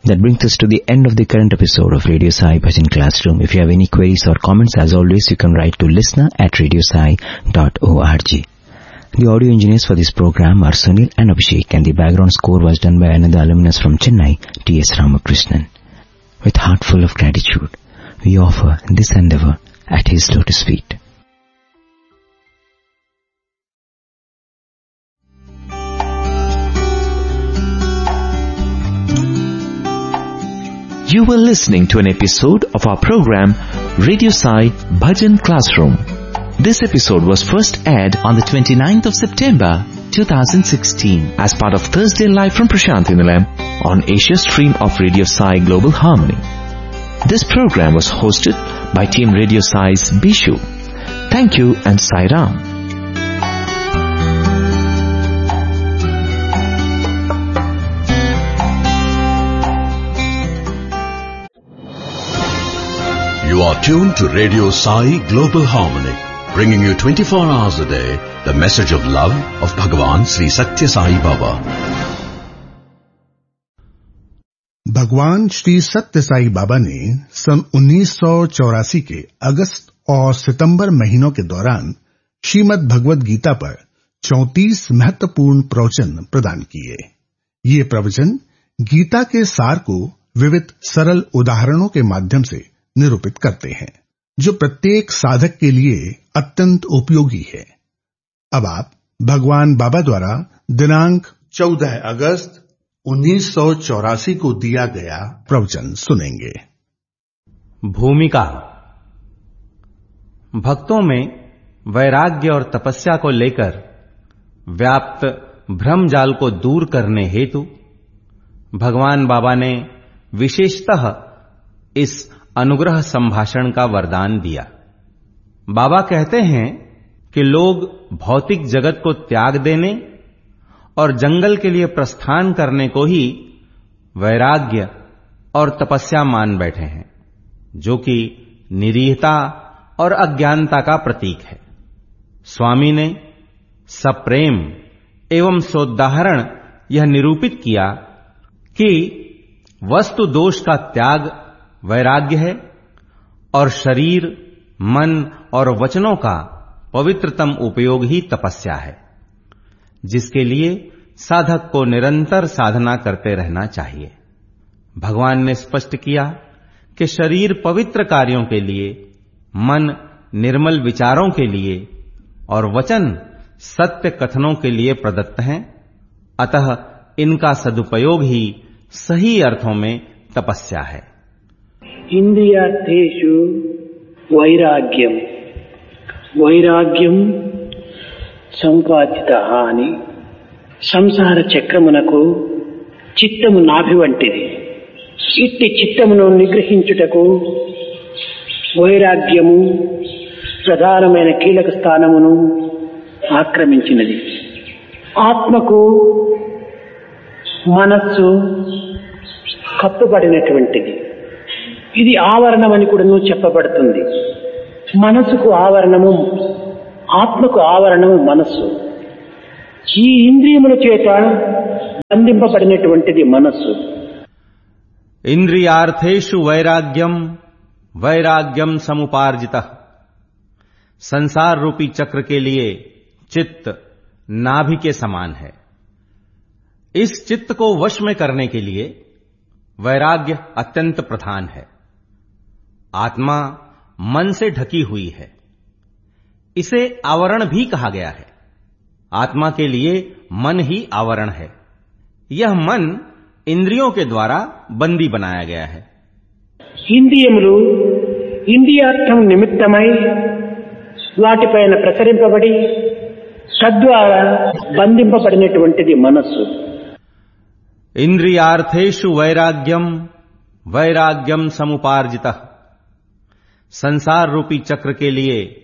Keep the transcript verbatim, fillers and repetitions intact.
That brings us to the end of the current episode of Radio Sai Bhajan Classroom. If you have any queries or comments, as always, you can write to listener at radiosai dot org. The audio engineers for this program are Sunil and Abhishek, and the background score was done by another alumnus from Chennai, T S Ramakrishnan. With heart full of gratitude, we offer this endeavor at his lotus feet. You were listening to an episode of our program Radio Sai Bhajan Classroom. This episode was first aired on the twenty-ninth of September two thousand sixteen as part of Thursday Live from Prashanthi Nilayam on Asia stream of Radio Sai Global Harmony. This program was hosted by Team Radio Sai's Bishu. Thank you and Sai Ram. You are tuned to Radio Sai Global Harmony, bringing you twenty-four hours a day the message of love of Bhagavan Sri Satya Sai Baba. भगवान श्री सत्य साई बाबा ने सन उन्नीस सौ चौरासी के अगस्त और सितंबर महीनों के दौरान श्रीमद् भगवद गीता पर चौंतीस महत्वपूर्ण प्रवचन प्रदान किए। ये प्रवचन गीता के सार को विविध सरल उदाहरणों के माध्यम से निरूपित करते हैं, जो प्रत्येक साधक के लिए अत्यंत उपयोगी है। अब आप भगवान बाबा द्वारा दिनांक चौदह अगस्त उन्नीस सौ चौरासी को दिया गया प्रवचन सुनेंगे। भूमिका। भक्तों में वैराग्य और तपस्या को लेकर व्याप्त भ्रम जाल को दूर करने हेतु भगवान बाबा ने विशेषतः इस अनुग्रह संभाषण का वरदान दिया। बाबा कहते हैं कि लोग भौतिक जगत को त्याग देने और जंगल के लिए प्रस्थान करने को ही वैराग्य और तपस्या मान बैठे हैं, जो कि निरीहता और अज्ञानता का प्रतीक है। स्वामी ने सप्रेम एवं सोदाहरण यह निरूपित किया कि वस्तु दोष का त्याग वैराग्य है और शरीर, मन और वचनों का पवित्रतम उपयोग ही तपस्या है, जिसके लिए साधक को निरंतर साधना करते रहना चाहिए। भगवान ने स्पष्ट किया कि शरीर पवित्र कार्यों के लिए, मन निर्मल विचारों के लिए और वचन सत्य कथनों के लिए प्रदत्त हैं, अतः इनका सदुपयोग ही सही अर्थों में तपस्या है। इंद्रियार्थेषु वैराग्यम వైరాగ్యం సంపాదిత హాని సంసార చక్రమునకు చిత్తము నాభి వంటిది. ఇట్టి చిత్తమును నిగ్రహించుటకు వైరాగ్యము ప్రధానమైన కీలక స్థానమును ఆక్రమించినది. ఆత్మకు మనస్సు కప్పుబడినటువంటిది. ఇది ఆవరణమని కూడాను చెప్పబడుతుంది. మనసుకు ఆవరణము, ఆత్మకు ఆవరణము మనస్సు. ఈ ఇంద్రియముల చేత బంధింపబడినటువంటిది మనస్సు. इंद्रियार्थेषु वैराग्यम वैराग्यम समुपार्जितः। संसार रूपी चक्र के लिए चित्त नाभि के समान है। इस चित्त को वश में करने के लिए वैराग्य अत्यंत प्रधान है। आत्मा मन से ढकी हुई है, इसे आवरण भी कहा गया है। आत्मा के लिए मन ही आवरण है। यह मन इंद्रियों के द्वारा बंदी बनाया गया है। ఇంద్రియములు ఇంద్రియార్థం నిమిత్తమై వాటిపైన ప్రసరింపబడి తద్వారా బంధింపబడినటువంటిది మనస్సు. इंद्रियार्थेषु वैराग्यम वैराग्यम समुपार्जितः। संसार रूपी चक्र के लिए